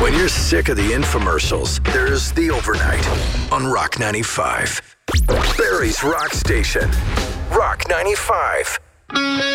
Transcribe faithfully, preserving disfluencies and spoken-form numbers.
When you're sick of the infomercials, there's the overnight on Rock ninety-five. Barrie's Rock Station. Rock ninety-five.